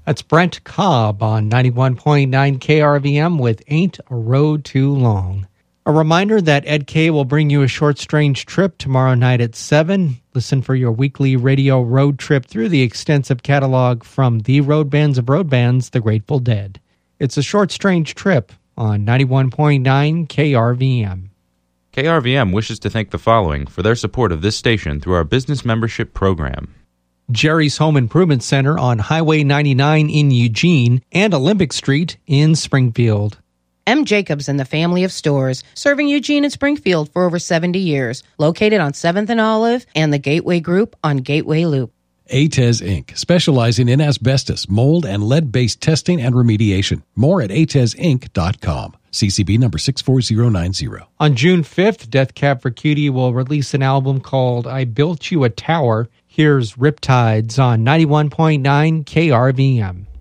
That's Brent Cobb on 91.9 KRVM with Ain't a Road Too Long. A reminder that Ed K will bring you a short, strange trip tomorrow night at 7. Listen for your weekly radio road trip through the extensive catalog from the road bands of road bands, The Grateful Dead. It's a short, strange trip on 91.9 KRVM. KRVM wishes to thank the following for their support of this station through our business membership program. Jerry's Home Improvement Center on Highway 99 in Eugene and Olympic Street in Springfield. M. Jacobs and the family of stores, serving Eugene and Springfield for over 70 years. Located on 7th and Olive and the Gateway Group on Gateway Loop. ATES Inc., specializing in asbestos, mold, and lead-based testing and remediation. More at atesinc.com. CCB number 64090. On June 5th, Death Cab for Cutie will release an album called I Built You a Tower. Here's Riptides on 91.9 KRVM.